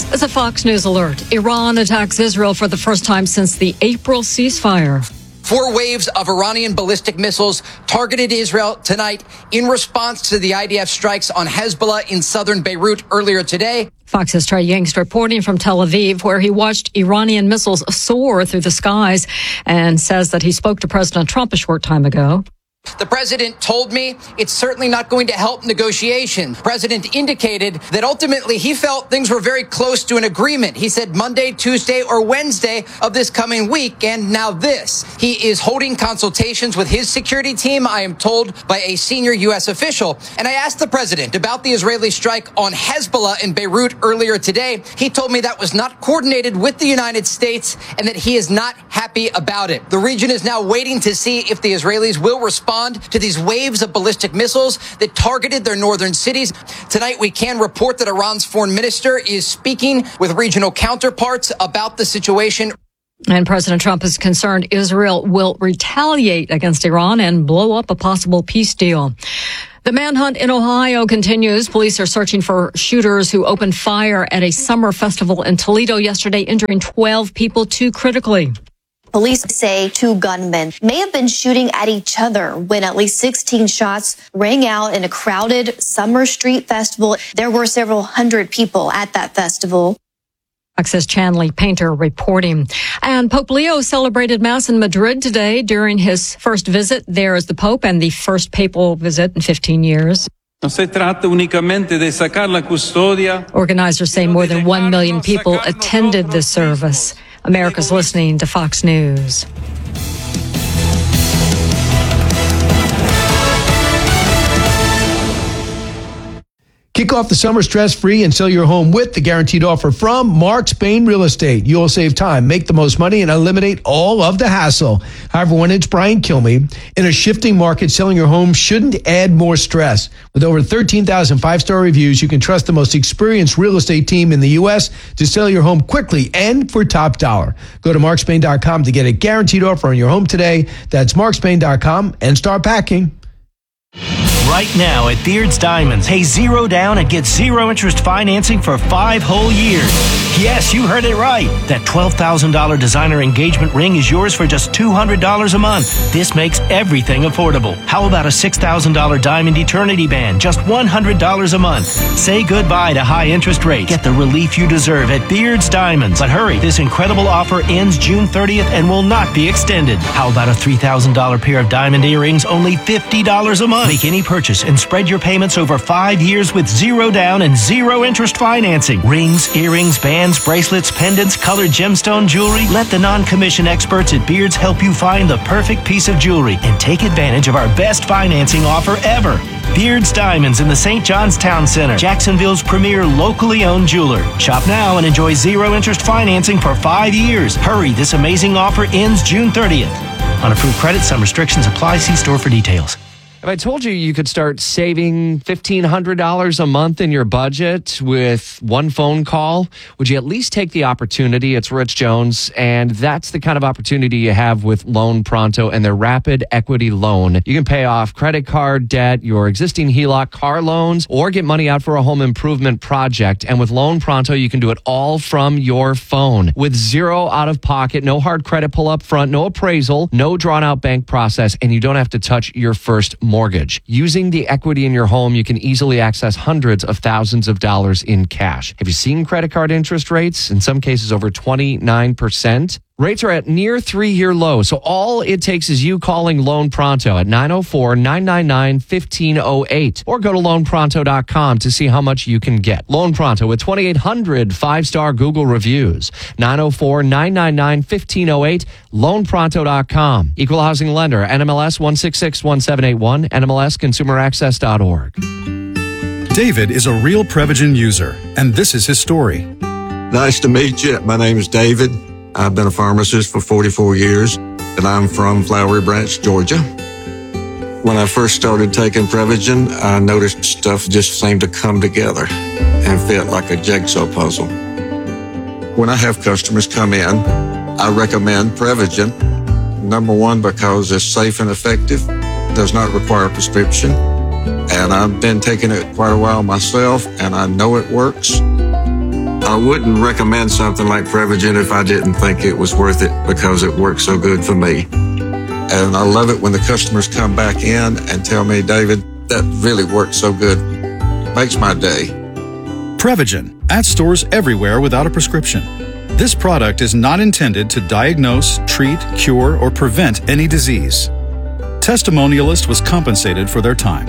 It's a Fox News alert. Iran attacks Israel for the first time since the April ceasefire. 4 waves of Iranian ballistic missiles targeted Israel tonight in response to the IDF strikes on Hezbollah in southern Beirut earlier today. Fox's Trey Yingst reporting from Tel Aviv, where he watched Iranian missiles soar through the skies and says that he spoke to President Trump a short time ago. The president told me it's certainly not going to help negotiation. The president indicated that ultimately he felt things were very close to an agreement. He said Monday, Tuesday, or Wednesday of this coming week. And now this. He is holding consultations with his security team, I am told by a senior U.S. official. And I asked the president about the Israeli strike on Hezbollah in Beirut earlier today. He told me that was not coordinated with the United States and that he is not happy about it. The region is now waiting to see if the Israelis will respond to these waves of ballistic missiles that targeted their northern cities. Tonight, we can report that Iran's foreign minister is speaking with regional counterparts about the situation. And President Trump is concerned Israel will retaliate against Iran and blow up a possible peace deal. The manhunt in Ohio continues. Police are searching for shooters who opened fire at a summer festival in Toledo yesterday, injuring 12 people, 2 critically. Police say 2 gunmen may have been shooting at each other when at least 16 shots rang out in a crowded summer street festival. There were several hundred people at that festival. Fox's Chanley Painter reporting. And Pope Leo celebrated Mass in Madrid today during his first visit there as the Pope and the first papal visit in 15 years. Organizers say more than 1 million people attended this service. America's listening to Fox News. Kick off the summer stress-free and sell your home with the guaranteed offer from Mark Spain Real Estate. You'll save time, make the most money, and eliminate all of the hassle. Hi, everyone. It's Brian Kilmeade. In a shifting market, selling your home shouldn't add more stress. With over 13,000 five-star reviews, you can trust the most experienced real estate team in the U.S. to sell your home quickly and for top dollar. Go to markspain.com to get a guaranteed offer on your home today. That's markspain.com and start packing. Right now at Beard's Diamonds, pay 0 down and get 0 interest financing for 5 whole years. Yes, you heard it right. That $12,000 designer engagement ring is yours for just $200 a month. This makes everything affordable. How about a $6,000 diamond eternity band, just $100 a month? Say goodbye to high interest rates. Get the relief you deserve at Beard's Diamonds. But hurry, this incredible offer ends June 30th and will not be extended. How about a $3,000 pair of diamond earrings, only $50 a month? Make any purchase and spread your payments over 5 years with 0 down and 0 interest financing. Rings, earrings, bands, bracelets, pendants, colored gemstone jewelry. Let the non-commission experts at Beards help you find the perfect piece of jewelry and take advantage of our best financing offer ever. Beards Diamonds in the St. John's Town Center, Jacksonville's premier locally owned jeweler. Shop now and enjoy 0 interest financing for 5 years. Hurry, this amazing offer ends June 30th. On approved credit, some restrictions apply. See store for details. If I told you you could start saving $1,500 a month in your budget with one phone call, would you at least take the opportunity? It's Rich Jones, and that's the kind of opportunity you have with Loan Pronto and their Rapid Equity Loan. You can pay off credit card debt, your existing HELOC car loans, or get money out for a home improvement project. And with Loan Pronto, you can do it all from your phone with 0 out of pocket, no hard credit pull up front, no appraisal, no drawn out bank process, and you don't have to touch your first mortgage. Using the equity in your home, you can easily access hundreds of thousands of dollars in cash. Have you seen credit card interest rates? In some cases, over 29%. Rates are at near 3-year lows, so all it takes is you calling Loan Pronto at 904-999-1508 or go to loanpronto.com to see how much you can get. Loan Pronto with 2,800 5-star Google reviews. 904-999-1508, loanpronto.com. Equal housing lender, NMLS 1661781, NMLSconsumeraccess.org. David is a real Prevagen user, and this is his story. Nice to meet you. My name is David. I've been a pharmacist for 44 years, and I'm from Flowery Branch, Georgia. When I first started taking Prevagen, I noticed stuff just seemed to come together and fit like a jigsaw puzzle. When I have customers come in, I recommend Prevagen. Number one, because it's safe and effective, does not require a prescription, and I've been taking it quite a while myself, and I know it works. I wouldn't recommend something like Prevagen if I didn't think it was worth it because it works so good for me. And I love it when the customers come back in and tell me, David, that really works so good. Makes my day. Prevagen, at stores everywhere without a prescription. This product is not intended to diagnose, treat, cure, or prevent any disease. Testimonialist was compensated for their time.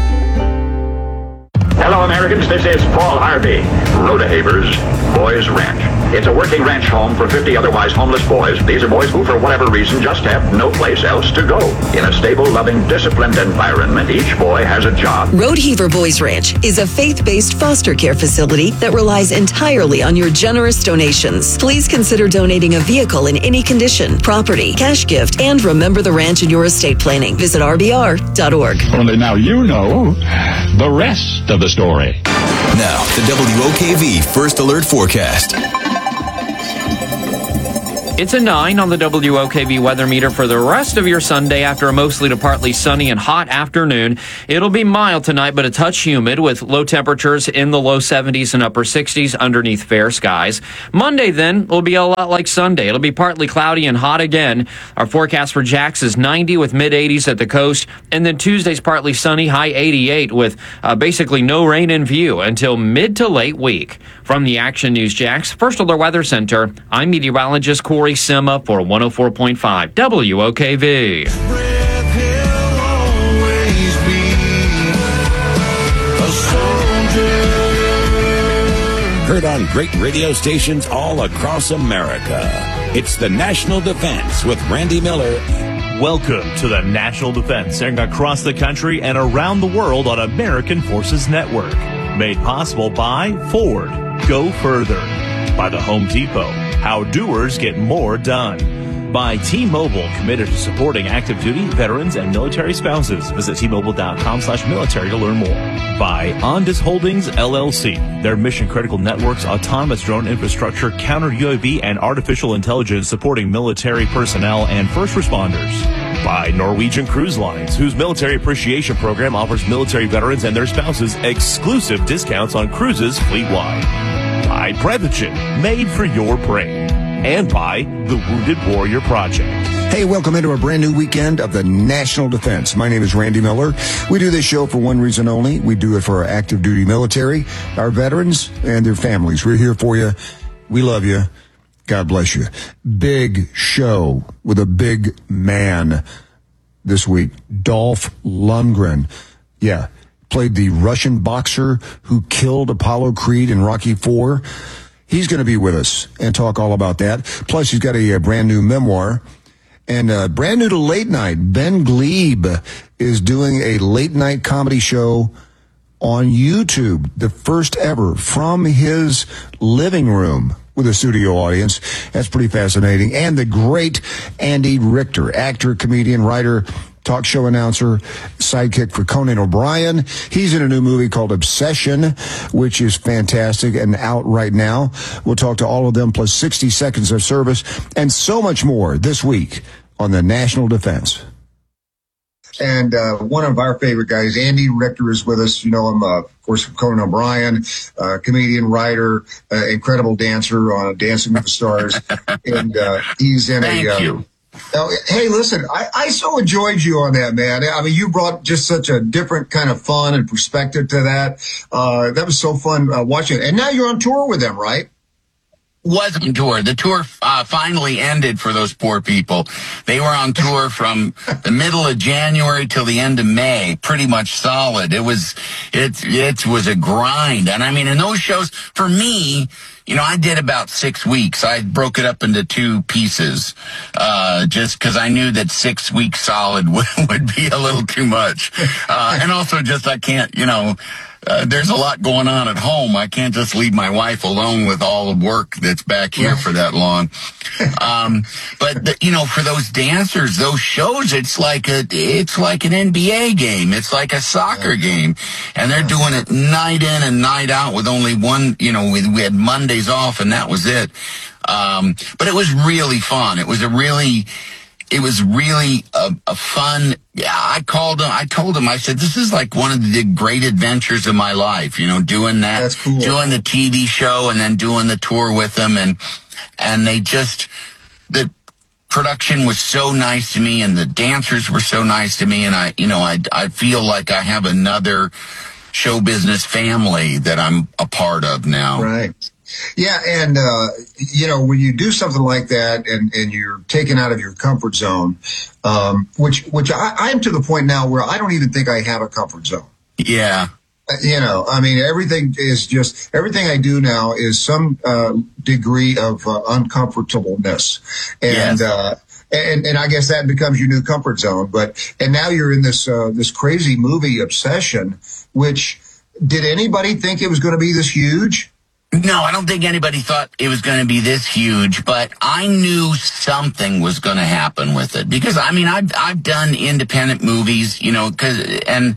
Hello, Americans. This is Paul Harvey, Rodehaver's Boys Ranch. It's a working ranch home for 50 otherwise homeless boys. These are boys who, for whatever reason, just have no place else to go. In a stable, loving, disciplined environment, each boy has a job. Rodehaver Boys Ranch is a faith-based foster care facility that relies entirely on your generous donations. Please consider donating a vehicle in any condition, property, cash gift, and remember the ranch in your estate planning. Visit rbr.org. Only now you know the rest of the story. Now, the WOKV First Alert Forecast. It's a 9 on the WOKV weather meter for the rest of your Sunday after a mostly to partly sunny and hot afternoon. It'll be mild tonight, but a touch humid with low temperatures in the low 70s and upper 60s underneath fair skies. Monday, then, will be a lot like Sunday. It'll be partly cloudy and hot again. Our forecast for Jax is 90 with mid-80s at the coast. And then Tuesday's partly sunny, high 88 with basically no rain in view until mid to late week. From the Action News Jax First Alert Weather Center, I'm meteorologist Corey Sima for 104.5 WOKV. Heard on great radio stations all across America. It's the National Defense with Randy Miller. Welcome to the National Defense, airing across the country and around the world on American Forces Network. Made possible by Ford. Go further. By the Home Depot. How doers get more done. By T-Mobile, committed to supporting active duty, veterans, and military spouses. Visit T-Mobile.com/military to learn more. By Ondas Holdings, LLC. Their mission-critical networks, autonomous drone infrastructure, counter-UAV, and artificial intelligence supporting military personnel and first responders. By Norwegian Cruise Lines, whose military appreciation program offers military veterans and their spouses exclusive discounts on cruises fleet-wide. By Prevagen, made for your brain. And by the Wounded Warrior Project. Hey, welcome into a brand new weekend of the National Defense. My name is Randy Miller. We do this show for one reason only. We do it for our active duty military, our veterans, and their families. We're here for you. We love you. God bless you. Big show with a big man this week. Dolph Lundgren. Yeah. Played the Russian boxer who killed Apollo Creed in Rocky IV. He's going to be with us and talk all about that. Plus, he's got a brand new memoir. And brand new to late night, Ben Glebe is doing a late night comedy show on YouTube, the first ever, from his living room with a studio audience. That's pretty fascinating. And the great Andy Richter, actor, comedian, writer, talk show announcer, sidekick for Conan O'Brien. He's in a new movie called Obsession, which is fantastic and out right now. We'll talk to all of them, plus 60 seconds of service and so much more this week on the National Defense. And one of our favorite guys, Andy Richter, is with us. You know him, of course, from Conan O'Brien, comedian, writer, incredible dancer on Dancing with the Stars. And he's in Thank you. Hey, listen, I so enjoyed you on that, man. I mean, you brought just such a different kind of fun and perspective to that. That was so fun watching it. And now you're on tour with them, right? Was on tour. The tour finally ended for those poor people. They were on tour from the middle of January till the end of May, pretty much solid. It was a grind. And I mean, in those shows, for me, you know, I did about 6 weeks. I broke it up into 2 pieces, just because I knew that 6 weeks solid would be a little too much. And also just I can't, you know, there's a lot going on at home. I can't just leave my wife alone with all the work that's back here for that long. But you know, for those dancers, those shows, it's like an NBA game. It's like a soccer game, and they're doing it night in and night out with only one. You know, we had Mondays off, and that was it. But it was really fun. It was a really it was really a fun. Yeah, I called him. I told him. I said, "This is like one of the great adventures of my life." Doing that, That's cool. doing the TV show, and then doing the tour with them, and they just the production was so nice to me, and the dancers were so nice to me, and I feel like I have another show business family that I'm a part of now. Right. Yeah, and when you do something like that and you're taken out of your comfort zone, which I'm to the point now where I don't even think I have a comfort zone. Yeah. Everything I do now is some degree of uncomfortableness. And, yes. And I guess that becomes your new comfort zone. And now you're in this crazy movie obsession, which did anybody think it was going to be this huge? No, I don't think anybody thought it was going to be this huge, but I knew something was going to happen with it because I've done independent movies, the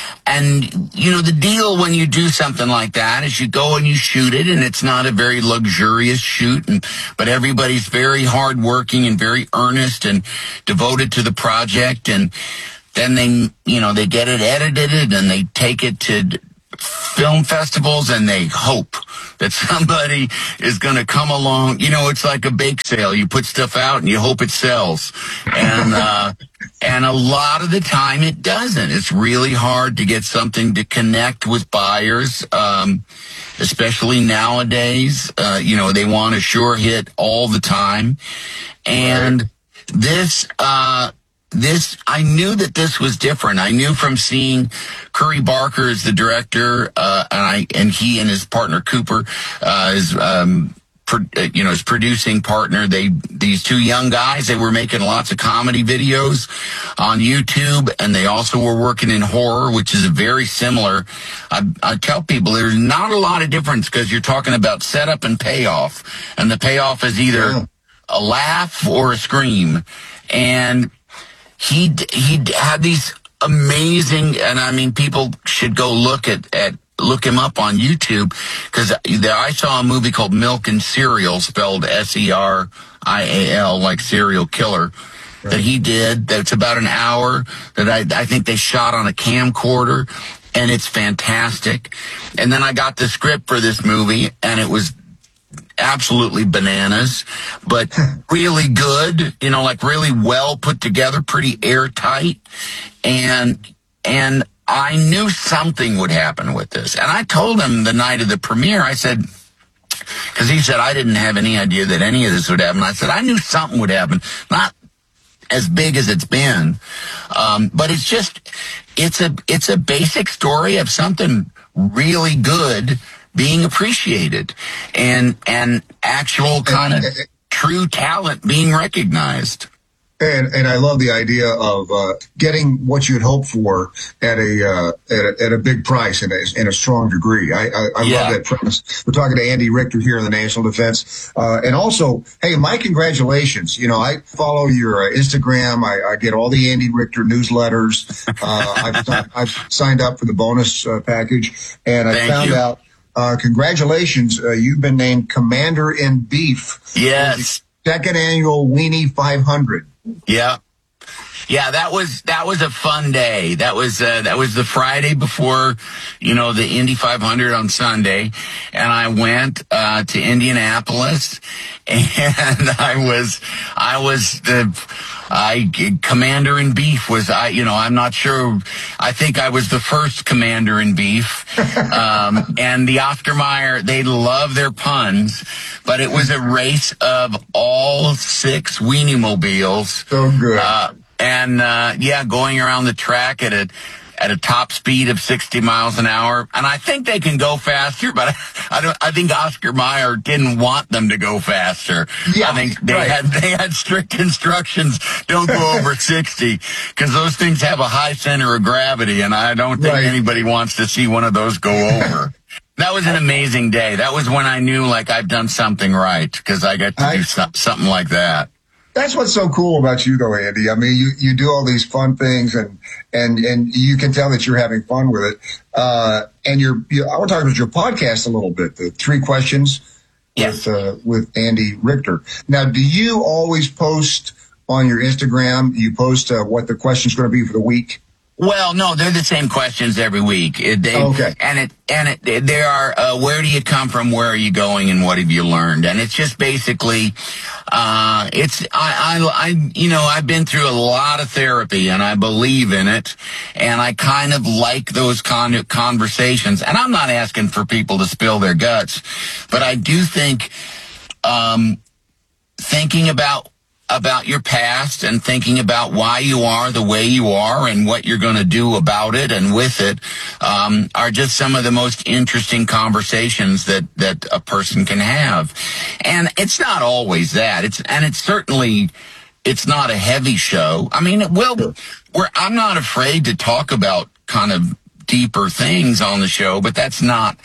deal when you do something like that is you go and you shoot it, and it's not a very luxurious shoot, but everybody's very hardworking and very earnest and devoted to the project, and then they get it edited and they take it to film festivals, and they hope that somebody is going to come along. It's like a bake sale. You put stuff out and you hope it sells. And a lot of the time it doesn't. It's really hard to get something to connect with buyers, especially nowadays. They want a sure hit all the time. And this, I knew that this was different. I knew from seeing Curry Barker as the director, and he and his partner Cooper, his producing partner. These two young guys, they were making lots of comedy videos on YouTube, and they also were working in horror, which is very similar. I tell people there's not a lot of difference because you're talking about setup and payoff, and the payoff is either a laugh or a scream, and he had these amazing, and people should go look him up on YouTube, because I saw a movie called Milk and Cereal, spelled Serial, like serial killer, that he did. That's about an hour that I think they shot on a camcorder, and it's fantastic. And then I got the script for this movie, and it was absolutely bananas, but really good, really well put together, pretty airtight. And I knew something would happen with this. And I told him the night of the premiere, I said, because he said, I didn't have any idea that any of this would happen. I said, I knew something would happen. Not as big as it's been. But it's a basic story of something really good being appreciated, and actual kind of true talent being recognized. And I love the idea of getting what you'd hope for at a big price and a strong degree. I love that premise. We're talking to Andy Richter here in the National Defense. And also, hey, my congratulations. I follow your Instagram. I get all the Andy Richter newsletters. I've signed up for the bonus package, and I found out. Congratulations. You've been named Commander in Beef. Yes. Second annual Weenie 500. Yeah. Yeah, that was a fun day. That was the Friday before, the Indy 500 on Sunday. And I went, to Indianapolis, and Commander in Beef was, I'm not sure. I think I was the first Commander in Beef. And the Oscar Mayer, they love their puns, but it was a race of all 6 Weenie mobiles. So good. Going around the track at a top speed of 60 miles an hour. And I think they can go faster, but I think Oscar Mayer didn't want them to go faster. Yeah, I think they had strict instructions, don't go over 60, because those things have a high center of gravity, and I don't think anybody wants to see one of those go over. That was an amazing day. That was when I knew, I've done something right, because I got to do something like that. That's what's so cool about you, though, Andy. You do all these fun things, and you can tell that you're having fun with it. And I want to talk about your podcast a little bit, the 3 questions with Andy Richter. Now, do you always post on your Instagram? You post what the question's going to be for the week? Well, no, they're the same questions every week. Okay. And they are, where do you come from? Where are you going? And what have you learned? And it's just basically, I've been through a lot of therapy and I believe in it. And I kind of like those kind of conversations. And I'm not asking for people to spill their guts, but I do think, thinking about your past and thinking about why you are the way you are and what you're going to do about it and with it are just some of the most interesting conversations that a person can have. And it's not always that. It's not a heavy show. I mean, I'm not afraid to talk about kind of deeper things on the show, but that's not,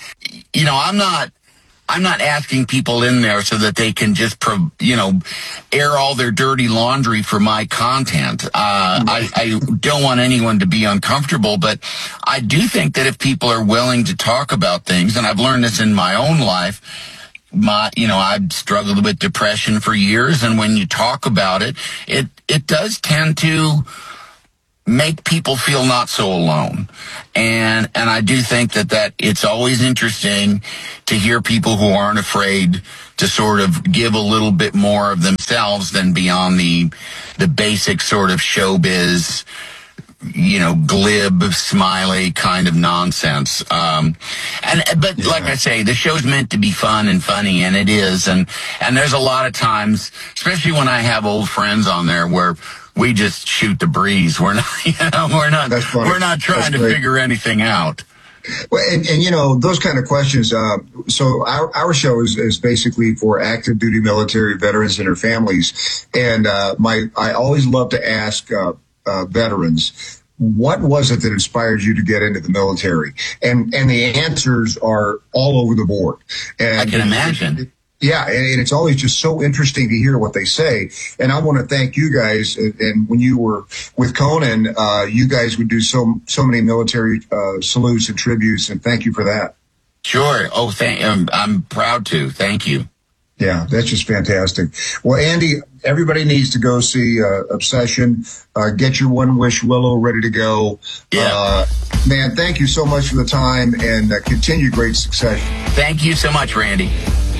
I'm not asking people in there so that they can just, air all their dirty laundry for my content. I don't want anyone to be uncomfortable, but I do think that if people are willing to talk about things, and I've learned this in my own life, I've struggled with depression for years, and when you talk about it, it does tend to make people feel not so alone. And I do think that it's always interesting to hear people who aren't afraid to sort of give a little bit more of themselves than beyond the basic sort of showbiz, glib, smiley kind of nonsense. But like I say, the show's meant to be fun and funny, and it is. And there's a lot of times, especially when I have old friends on there, where we just shoot the breeze. We're not trying to figure anything out. Well, and those kind of questions. So our show is basically for active duty military veterans and their families. And I always love to ask veterans, what was it that inspired you to get into the military? And the answers are all over the board. And I can imagine. Yeah, and it's always just so interesting to hear what they say. And I want to thank you guys. And when you were with Conan, you guys would do so many military salutes and tributes, and thank you for that. Sure. Oh, I'm proud to. Thank you. Yeah, that's just fantastic. Well, Andy, everybody needs to go see Obsession. Get your One Wish Willow ready to go. Yeah. Man, thank you so much for the time, and continue great success. Thank you so much, Randy.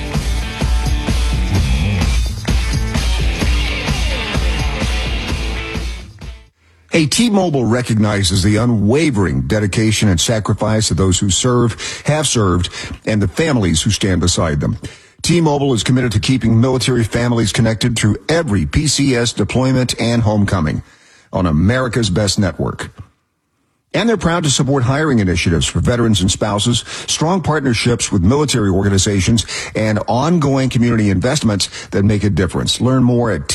Hey, T-Mobile recognizes the unwavering dedication and sacrifice of those who serve, have served, and the families who stand beside them. T-Mobile is committed to keeping military families connected through every PCS deployment and homecoming on America's best network. And they're proud to support hiring initiatives for veterans and spouses, strong partnerships with military organizations, and ongoing community investments that make a difference. Learn more at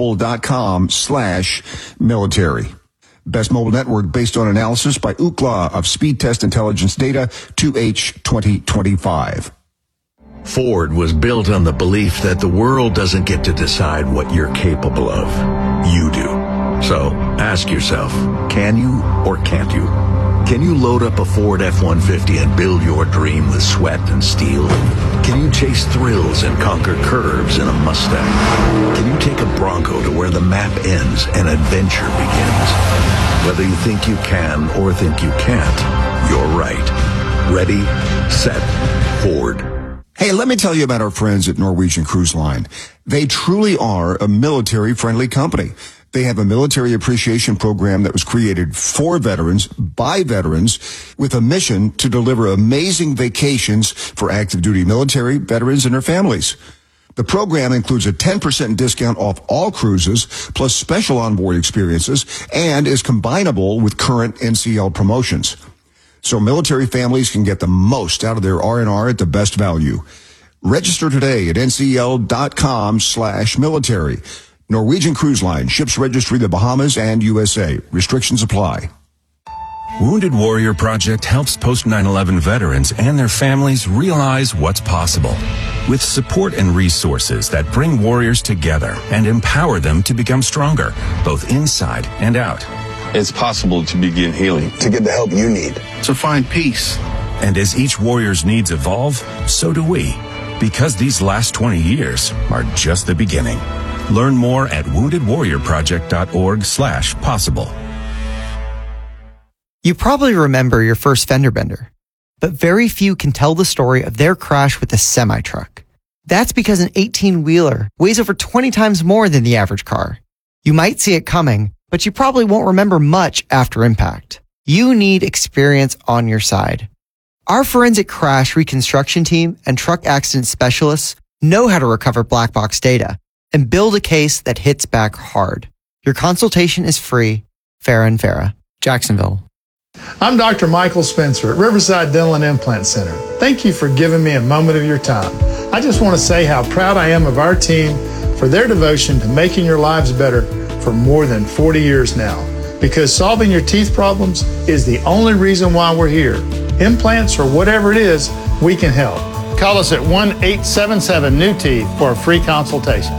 T-Mobile.com/military. Best mobile network based on analysis by Ookla of Speed Test Intelligence Data 2H 2025. Ford was built on the belief that the world doesn't get to decide what you're capable of. You do. So ask yourself, can you or can't you? Can you load up a Ford F-150 and build your dream with sweat and steel? Can you chase thrills and conquer curves in a Mustang? Can you take a Bronco to where the map ends and adventure begins? Whether you think you can or think you can't, you're right. Ready, set, Ford. Hey, let me tell you about our friends at Norwegian Cruise Line. They truly are a military-friendly company. They have a military appreciation program that was created for veterans, by veterans, with a mission to deliver amazing vacations for active duty military, veterans, and their families. The program includes a 10% discount off all cruises, plus special onboard experiences, and is combinable with current NCL promotions. So military families can get the most out of their R&R at the best value. Register today at ncl.com/military. Norwegian Cruise Line, ships registry the Bahamas and USA. Restrictions apply. Wounded Warrior Project helps post 9/11 veterans and their families realize what's possible. With support and resources that bring warriors together and empower them to become stronger, both inside and out. It's possible to begin healing. To get the help you need. To find peace. And as each warrior's needs evolve, so do we. Because these last 20 years are just the beginning. Learn more at woundedwarriorproject.org/possible. You probably remember your first fender bender, but very few can tell the story of their crash with a semi-truck. That's because an 18-wheeler weighs over 20 times more than the average car. You might see it coming, but you probably won't remember much after impact. You need experience on your side. Our forensic crash reconstruction team and truck accident specialists know how to recover black box data and build a case that hits back hard. Your consultation is free. Farah and Farah, Jacksonville. I'm Dr. Michael Spencer at Riverside Dental and Implant Center. Thank you for giving me a moment of your time. I just want to say how proud I am of our team for their devotion to making your lives better for more than 40 years now. Because solving your teeth problems is the only reason why we're here. Implants or whatever it is, we can help. Call us at 1-877-NEW-TEETH for a free consultation.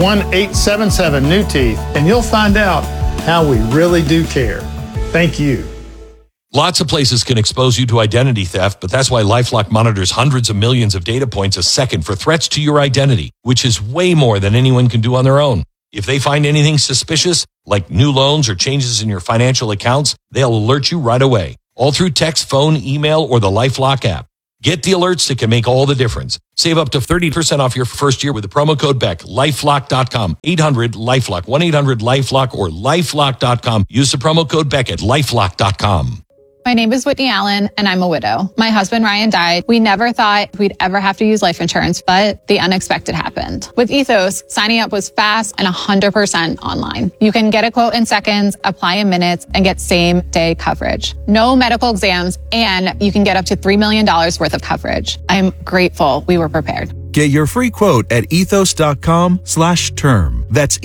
1-877-NEW-TEETH, and you'll find out how we really do care. Thank you. Lots of places can expose you to identity theft, but that's why LifeLock monitors hundreds of millions of data points a second for threats to your identity, which is way more than anyone can do on their own. If they find anything suspicious, like new loans or changes in your financial accounts, they'll alert you right away, all through text, phone, email, or the LifeLock app. Get the alerts that can make all the difference. Save up to 30% off your first year with the promo code BECK. LifeLock.com. 800-LifeLock. 1-800-LifeLock or LifeLock.com. Use the promo code BECK at LifeLock.com. My name is Whitney Allen, and I'm a widow. My husband, Ryan, died. We never thought we'd ever have to use life insurance, but the unexpected happened. With Ethos, signing up was fast and 100% online. You can get a quote in seconds, apply in minutes, and get same-day coverage. No medical exams, and you can get up to $3 million worth of coverage. I'm grateful we were prepared. Get your free quote at ethos.com/term. That's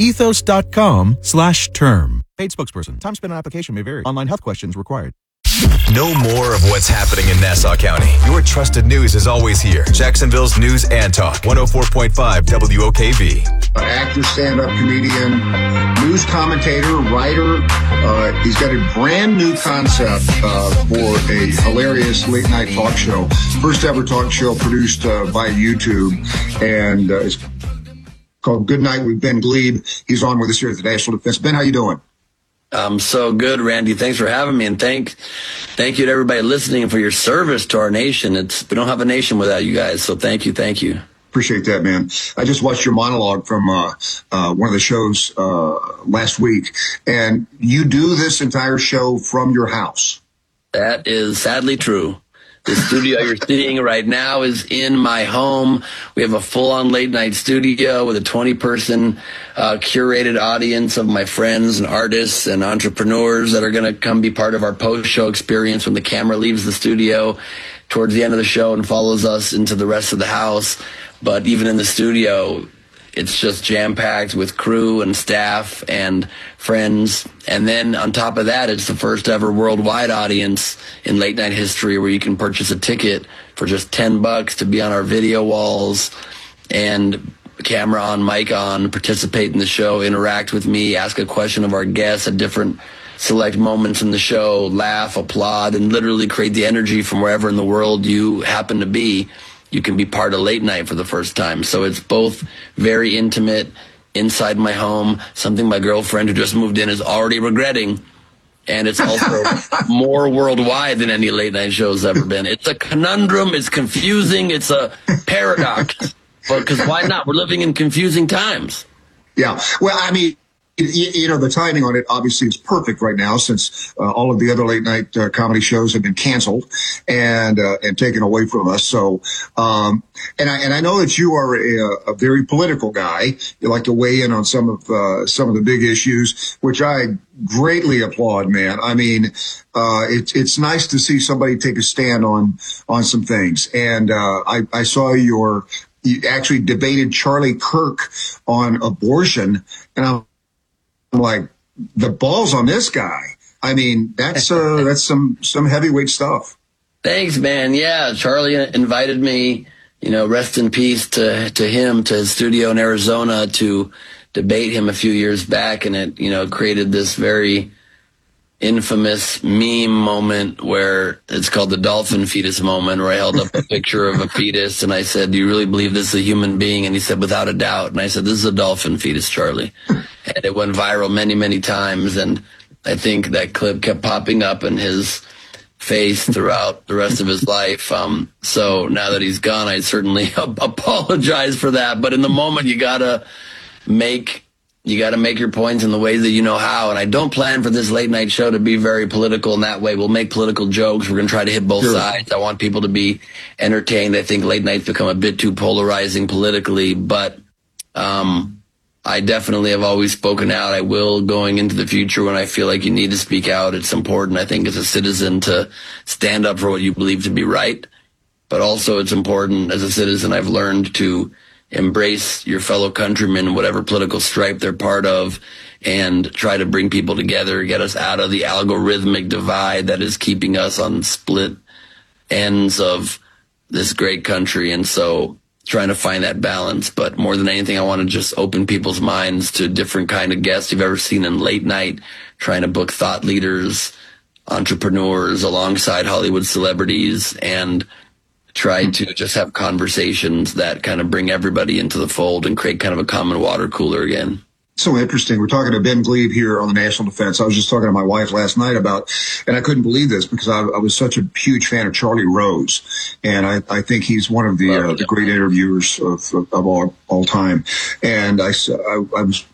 ethos.com/term. Paid spokesperson. Time spent on application may vary. Online health questions required. Know more of what's happening in Nassau County. Your trusted news is always here. Jacksonville's News and Talk. 104.5 WOKV. Actor, stand-up comedian, news commentator, writer. He's got a brand new concept for a hilarious late-night talk show. First ever talk show produced by YouTube. And it's called Good Night with Ben Glebe. He's on with us here at the National Defense. Ben, how you doing? I'm so good, Randy. Thanks for having me, and thank you to everybody listening and for your service to our nation. We don't have a nation without you guys, so thank you. Appreciate that, man. I just watched your monologue from one of the shows last week, and you do this entire show from your house. That is sadly true. The studio you're seeing right now is in my home. We have a full-on late-night studio with a 20-person curated audience of my friends and artists and entrepreneurs that are going to come be part of our post-show experience when the camera leaves the studio towards the end of the show and follows us into the rest of the house. But even in the studio, it's just jam-packed with crew and staff and friends. And then on top of that, it's the first ever worldwide audience in late night history where you can purchase a ticket for just $10 to be on our video walls and camera on, mic on, participate in the show, interact with me, ask a question of our guests at different select moments in the show, laugh, applaud, and literally create the energy from wherever in the world you happen to be. You can be part of late night for the first time. So it's both very intimate inside my home, something my girlfriend who just moved in is already regretting. And it's also more worldwide than any late night show's ever been. It's a conundrum. It's confusing. It's a paradox. But because why not? We're living in confusing times. Yeah. Well, I mean, you know, the timing on it obviously is perfect right now since all of the other late night comedy shows have been canceled and taken away from us. So, and I know that you are a very political guy. You like to weigh in on some of the big issues, which I greatly applaud, man. I mean, it's nice to see somebody take a stand on some things. And I saw you actually debated Charlie Kirk on abortion, and I'm like, the balls on this guy. I mean, that's some heavyweight stuff. Thanks, man. Yeah, Charlie invited me, you know, rest in peace to him, to his studio in Arizona to debate him a few years back, and it, you know, created this very infamous meme moment where it's called the dolphin fetus moment, where I held up a picture of a fetus and I said, "Do you really believe this is a human being?" And he said, "Without a doubt." And I said, "This is a dolphin fetus, Charlie." And it went viral many, many times. And I think that clip kept popping up in his face throughout the rest of his life. So now that he's gone, I certainly apologize for that. But in the moment, you gotta make your points in the way that you know how. And I don't plan for this late night show to be very political in that way. We'll make political jokes. We're going to try to hit both sides. I want people to be entertained. I think late night's become a bit too polarizing politically, but I definitely have always spoken out. I will going into the future when I feel like you need to speak out. It's important, I think, as a citizen to stand up for what you believe to be right. But also it's important as a citizen, I've learned to embrace your fellow countrymen, whatever political stripe they're part of, and try to bring people together, get us out of the algorithmic divide that is keeping us on split ends of this great country. And so trying to find that balance. But more than anything, I want to just open people's minds to different kind of guests you've ever seen in late night, trying to book thought leaders, entrepreneurs alongside Hollywood celebrities, and try to just have conversations that kind of bring everybody into the fold and create kind of a common water cooler again. So interesting. We're talking to Ben Glebe here on the National Defense. I was just talking to my wife last night about, and I couldn't believe this because I was such a huge fan of Charlie Rose. And I think he's one of the great interviewers of all time. And I was